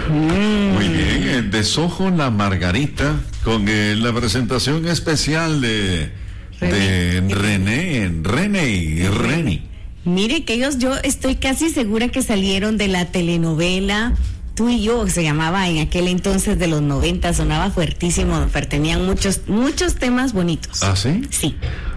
Muy bien, el Desojo la Margarita con la presentación especial de René y Reni. Mire que ellos, yo estoy casi segura que salieron de la telenovela Tú y Yo, se llamaba en aquel entonces de los 90, sonaba fuertísimo, tenían muchos temas bonitos. ¿Ah, sí? Sí.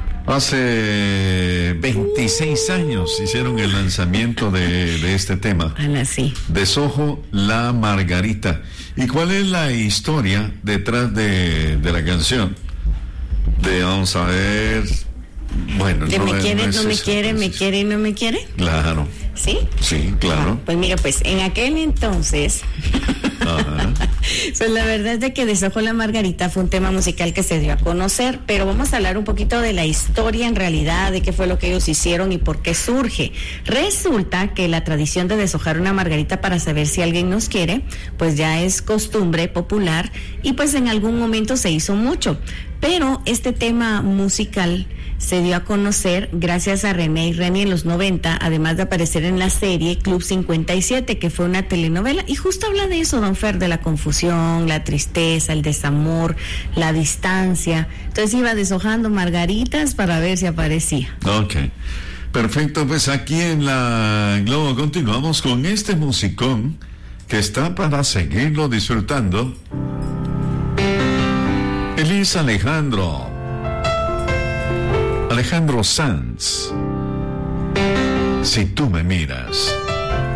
Hace 26 años hicieron el lanzamiento de este tema. Sí. Desojo la Margarita. ¿Y cuál es la historia detrás de la canción? Vamos a ver. Bueno, ¿De me quiere, no me quiere, me quiere y no me quiere? Claro. ¿Sí? Sí, claro. Pues mira, pues en aquel entonces, pues la verdad es de que Desojo la Margarita fue un tema musical que se dio a conocer, pero vamos a hablar un poquito de la historia en realidad, de qué fue lo que ellos hicieron y por qué surge. Resulta que la tradición de deshojar una margarita para saber si alguien nos quiere, pues ya es costumbre popular y pues en algún momento se hizo mucho. Pero este tema musical se dio a conocer gracias a René y Reni en los 90, además de aparecer en la serie Club 57, que fue una telenovela, y justo habla de eso, don Fer, de la confusión, la tristeza, el desamor, la distancia. Entonces iba deshojando margaritas para ver si aparecía. Ok, perfecto, pues aquí en la Globo continuamos con este musicón que está para seguirlo disfrutando. Elis Alejandro Sanz, Si tú me miras.